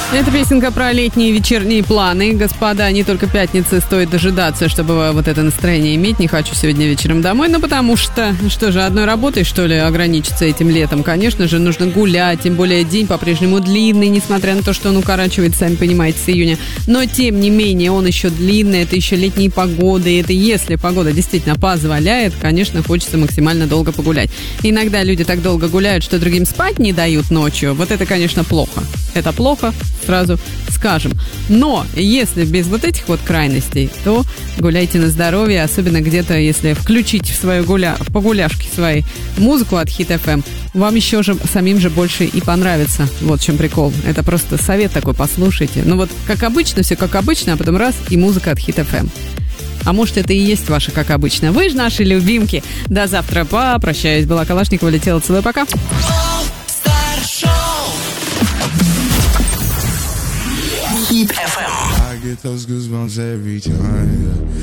Это песенка про летние вечерние планы. Господа, не только пятницы стоит дожидаться, чтобы вот это настроение иметь. Не хочу сегодня вечером домой, но потому что же, одной работой, что ли, ограничиться этим летом? Конечно же, нужно гулять, тем более день по-прежнему длинный, несмотря на то, что он укорачивает, сами понимаете, с июня. Но, тем не менее, он еще длинный, это еще летние погоды. Это если погода действительно позволяет, конечно, хочется максимально долго погулять. Иногда люди так долго гуляют, что другим спать не дают ночью. Вот это, конечно, плохо. Это плохо, сразу скажем. Но если без вот этих вот крайностей, то гуляйте на здоровье, особенно где-то, если включить в свою погуляшки свои музыку от Hit FM, вам еще же самим же больше и понравится. Вот в чем прикол. Это просто совет такой, послушайте. Ну вот, как обычно, все как обычно, а потом раз, и музыка от Hit FM. А может, это и есть ваше, как обычно. Вы же наши любимки. До завтра. Прощаюсь. Была Калашникова, летела. Целую, пока. Hit FM. I get those goosebumps every time.